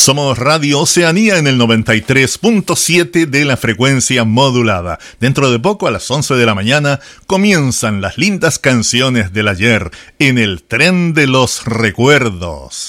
Somos Radio Oceanía en el 93.7 de la frecuencia modulada. Dentro de poco, a las 11 de la mañana, comienzan las lindas canciones del ayer en el tren de los recuerdos.